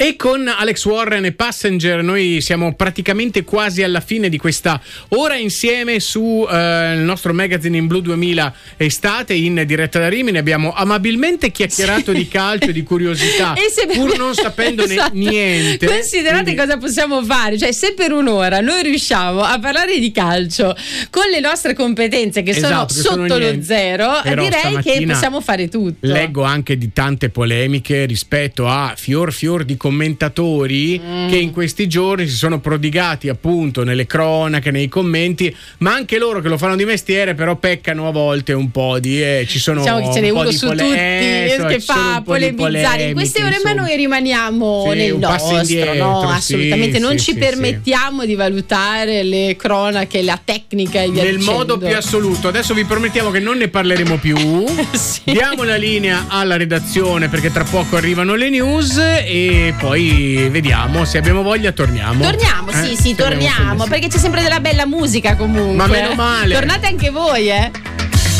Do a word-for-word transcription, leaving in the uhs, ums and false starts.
E con Alex Warren e Passenger noi siamo praticamente quasi alla fine di questa ora insieme su eh, il nostro Magazine in Blu duemila estate in diretta da Rimini. Abbiamo amabilmente chiacchierato di calcio e di curiosità e se pur per... non sapendone esatto. niente. Considerate quindi... cosa possiamo fare, cioè se per un'ora noi riusciamo a parlare di calcio con le nostre competenze che esatto, sono che sotto sono lo zero, però direi che possiamo fare tutto. Leggo anche di tante polemiche rispetto a fior fior di commentatori mm. che in questi giorni si sono prodigati appunto nelle cronache, nei commenti, ma anche loro che lo fanno di mestiere però peccano a volte un po' di eh, ci sono diciamo che ce n'è uno su pole- tutti eh, so, che fa polemizzare in queste ore, insomma. Ma noi rimaniamo sì, nel nostro indietro, no, assolutamente sì, non sì, ci sì, permettiamo sì. di valutare le cronache, la tecnica e via nel dicendo. modo più assoluto. Adesso vi promettiamo che non ne parleremo più. sì. Diamo la linea alla redazione perché tra poco arrivano le news e poi vediamo se abbiamo voglia torniamo. Torniamo, eh? sì, sì, torniamo perché c'è sempre della bella musica comunque. Ma meno male. Tornate anche voi, eh.